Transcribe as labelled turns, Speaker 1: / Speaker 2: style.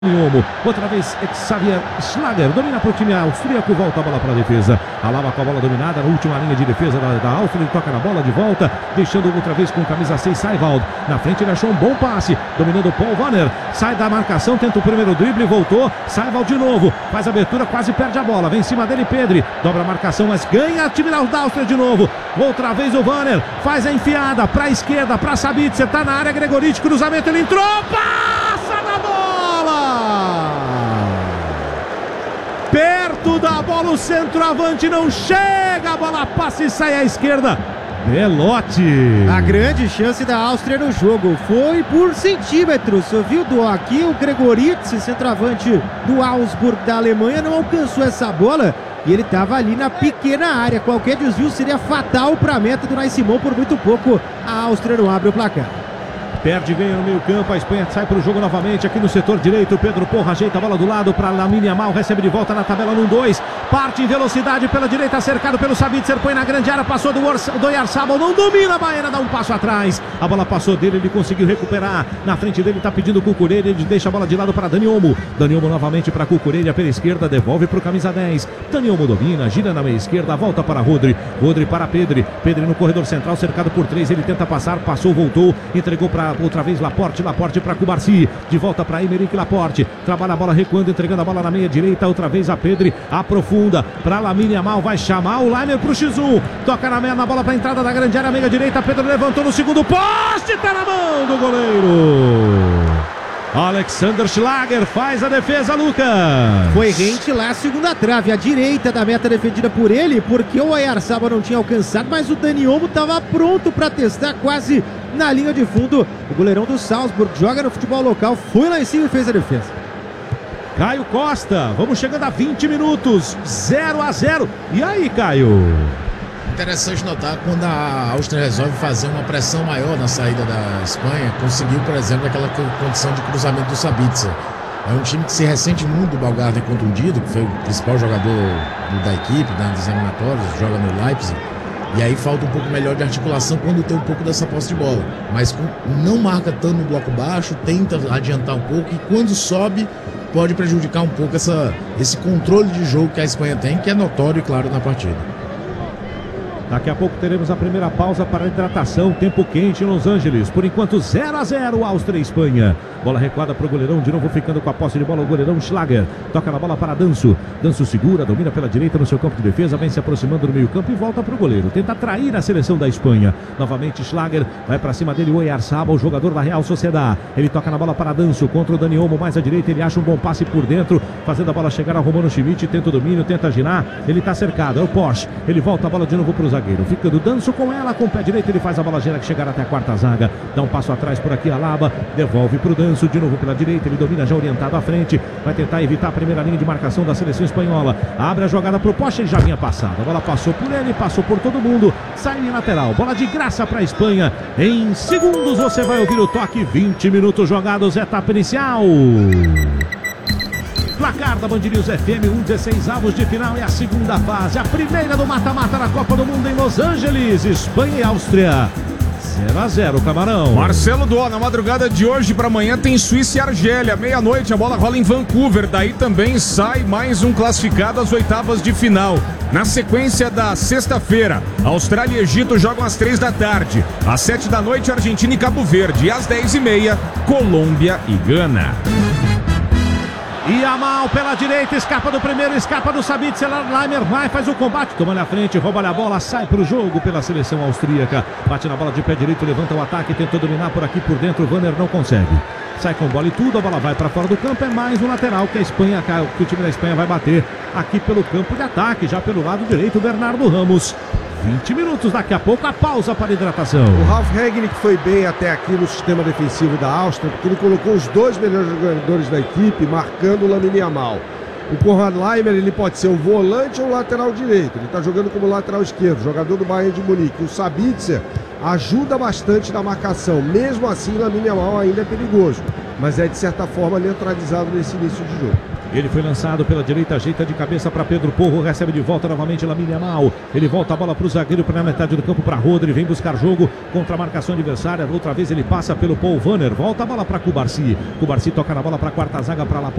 Speaker 1: Dani, outra vez Xavier Schlager, domina para o time austríaco, volta a bola para a defesa. Alaba com a bola dominada na última linha de defesa da Áustria, ele toca na bola de volta, deixando outra vez com camisa 6, Seiwald. Na frente ele achou um bom passe, dominando o Paul Wanner, sai da marcação, tenta o primeiro drible, voltou, Seiwald de novo, faz a abertura, quase perde a bola, vem em cima dele Pedri, dobra a marcação, mas ganha o time da Áustria de novo. Outra vez o Wanner, faz a enfiada para a esquerda, para Sabitzer, tá na área, Gregoritsch, cruzamento, ele entrou, passa na bola! Perto da bola, o centroavante não chega, a bola passa e sai à esquerda. Belotti.
Speaker 2: A grande chance da Áustria no jogo foi por centímetros. Você viu aqui o Gregoritsch, centroavante do Augsburg da Alemanha, não alcançou essa bola e ele estava ali na pequena área. Qualquer desvio seria fatal para a meta do Unai Simon. Por muito pouco a Áustria não abre o placar.
Speaker 1: Perde, ganha no meio campo, a Espanha sai para o jogo novamente aqui no setor direito. Pedro Porro ajeita a bola do lado para Lamine Yamal, recebe de volta na tabela no 2, parte em velocidade pela direita, cercado pelo Sabitzer, põe na grande área, passou do Oyarzabal, não domina a Baena, dá um passo atrás, a bola passou dele, ele conseguiu recuperar, na frente dele está pedindo Cucurella, ele deixa a bola de lado para Dani Olmo novamente para Cucurella pela esquerda, devolve para o camisa 10, Dani Olmo domina, gira na meia esquerda, volta para Rodri para Pedri no corredor central, cercado por 3, ele tenta passar, passou, voltou, entregou para outra vez Laporte para Cubarsí, de volta para Aymeric Laporte, trabalha a bola recuando, entregando a bola na meia direita, outra vez a Pedri, aprofunda para Lamine Yamal, vai chamar o Leimer pro X1, toca na bola para a entrada da grande área, meia direita, Pedro levantou no segundo poste, tá na mão do goleiro. Alexander Schlager faz a defesa, Lucas.
Speaker 2: Foi rente lá, segunda trave, a direita da meta defendida por ele, porque o Oyarzabal não tinha alcançado, mas o Dani Olmo estava pronto para testar, quase na linha de fundo. O goleirão do Salzburg joga no futebol local, foi lá em cima e fez a defesa.
Speaker 1: Caio Costa, vamos chegando a 20 minutos, 0-0. E aí, Caio?
Speaker 3: Interessante notar quando a Áustria resolve fazer uma pressão maior na saída da Espanha, conseguiu, por exemplo, aquela condição de cruzamento do Sabitzer. É um time que se ressente muito do Baumgartner contundido, que foi o principal jogador da equipe, das eliminatórias, joga no Leipzig. E aí falta um pouco melhor de articulação quando tem um pouco dessa posse de bola. Mas não marca tanto no bloco baixo, tenta adiantar um pouco e quando sobe pode prejudicar um pouco esse controle de jogo que a Espanha tem, que é notório, claro, na partida.
Speaker 1: Daqui a pouco teremos a primeira pausa para a hidratação, tempo quente em Los Angeles. Por enquanto 0-0, Áustria e Espanha. Bola recuada para o goleirão, de novo ficando com a posse de bola o goleirão Schlager. Toca na bola para Danso. Danso segura, domina pela direita no seu campo de defesa, vem se aproximando do meio campo e volta para o goleiro. Tenta atrair a seleção da Espanha. Novamente Schlager, vai para cima dele o Oyarzabal, o jogador da Real Sociedad. Ele toca na bola para Danso, contra o Dani Olmo, mais à direita, ele acha um bom passe por dentro, fazendo a bola chegar ao Romano Schmidt, tenta o domínio, tenta girar, ele está cercado, é o Porsche. Ele volta a bola de novo para o zagueiro. Ficando Danso com ela, com o pé direito, ele faz a bola chegar até a quarta zaga, dá um passo atrás por aqui, Alaba, devolve para o Danso, de novo pela direita, ele domina já orientado à frente, vai tentar evitar a primeira linha de marcação da seleção espanhola, abre a jogada para o Porsche, ele já vinha passado, a bola passou por ele, passou por todo mundo, sai em lateral, bola de graça para a Espanha, em segundos você vai ouvir o toque, 20 minutos jogados, etapa inicial. Placar da Band News FM, 16avos de final é a segunda fase, a primeira do mata-mata da Copa do Mundo em Los Angeles, Espanha e Áustria. 0-0, Camarão.
Speaker 4: Marcelo Duó, na madrugada de hoje para amanhã tem Suíça e Argélia, meia-noite a bola rola em Vancouver, daí também sai mais um classificado às oitavas de final. Na sequência da sexta-feira, Austrália e Egito jogam às 3 da tarde, às 7 da noite Argentina e Cabo Verde, e às 10h30 Colômbia e Gana.
Speaker 1: Yamal pela direita, escapa do primeiro, escapa do Sabitzer, Leimer vai, faz o combate, toma na frente, rouba a bola, sai pro jogo pela seleção austríaca, bate na bola de pé direito, levanta o ataque, tentou dominar por aqui por dentro, o Wanner não consegue, sai com bola e tudo, a bola vai para fora do campo, é mais um lateral que o time da Espanha vai bater aqui pelo campo de ataque, já pelo lado direito, Bernardo Ramos. 20 minutos, daqui a pouco a pausa para a hidratação.
Speaker 5: O Ralf Rangnick foi bem até aqui no sistema defensivo da Áustria, porque ele colocou os dois melhores jogadores da equipe, marcando o Lamine Yamal. O Konrad Laimer, ele pode ser um volante ou um lateral direito, ele está jogando como lateral esquerdo, jogador do Bayern de Munique. O Sabitzer ajuda bastante na marcação, mesmo assim Lamine Yamal ainda é perigoso, mas é de certa forma neutralizado nesse início de jogo.
Speaker 1: Ele foi lançado pela direita, ajeita de cabeça para Pedro Porro, recebe de volta novamente Lamine Yamal. Ele volta a bola para o zagueiro, para a metade do campo, para Rodri, vem buscar jogo contra a marcação adversária. Outra vez ele passa pelo Paul Vanner, volta a bola para Cubarsi. Cubarsi toca na bola para a quarta zaga, para